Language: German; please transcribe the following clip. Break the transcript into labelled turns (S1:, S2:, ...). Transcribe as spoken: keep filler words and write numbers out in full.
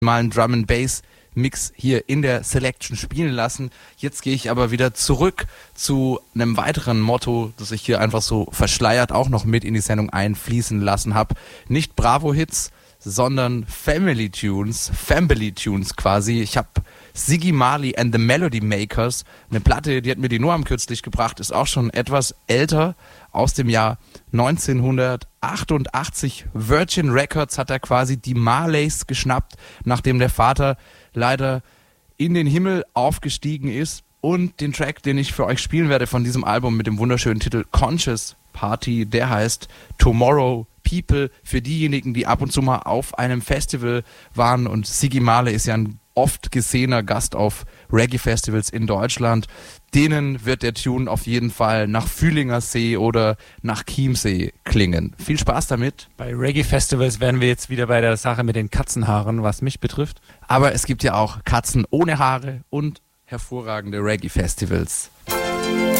S1: mal einen Drum and Bass Mix hier in der Selection spielen lassen. Jetzt gehe ich aber wieder zurück zu einem weiteren Motto, das ich hier einfach so verschleiert auch noch mit in die Sendung einfließen lassen habe. Nicht Bravo-Hits, sondern Family Tunes, Family Tunes quasi. Ich habe Ziggy Marley and the Melody Makers, eine Platte, die hat mir die Noam kürzlich gebracht, ist auch schon etwas älter, aus dem Jahr neunzehnhundertachtundachtzig. Virgin Records hat da quasi die Marleys geschnappt, nachdem der Vater leider in den Himmel aufgestiegen ist. Und den Track, den ich für euch spielen werde von diesem Album mit dem wunderschönen Titel Conscious Party, der heißt Tomorrow People, für diejenigen, die ab und zu mal auf einem Festival waren. Und Ziggy Marley ist ja ein oft gesehener Gast auf Reggae-Festivals in Deutschland. Denen wird der Tune auf jeden Fall nach Fühlinger See oder nach Chiemsee klingen. Viel Spaß damit.
S2: Bei Reggae-Festivals wären wir jetzt wieder bei der Sache mit den Katzenhaaren, was mich betrifft.
S1: Aber es gibt ja auch Katzen ohne Haare und hervorragende Reggae-Festivals.